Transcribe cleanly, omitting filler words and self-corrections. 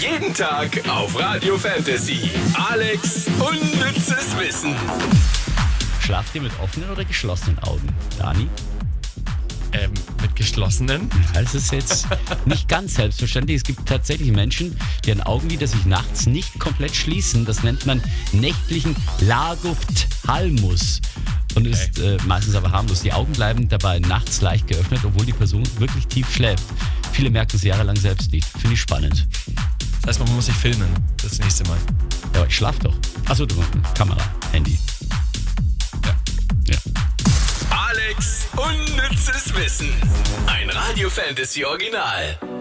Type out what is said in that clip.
Jeden Tag auf Radio Fantasy. Alex unnützes Wissen. Schlaft ihr mit offenen oder geschlossenen Augen, Dani? Mit geschlossenen? Das ist jetzt nicht ganz selbstverständlich. Es gibt tatsächlich Menschen, deren Augenlider sich nachts nicht komplett schließen. Das nennt man nächtlichen Lagophthalmus und ist meistens aber harmlos. Die Augen bleiben dabei nachts leicht geöffnet, obwohl die Person wirklich tief schläft. Viele merken es jahrelang selbst nicht. Finde ich spannend. Das heißt, man muss sich filmen das nächste Mal. Ja, aber ich schlaf doch. Achso, Kamera, Handy. Ja. Alex unnützes Wissen. Ein Radio Fantasy Original.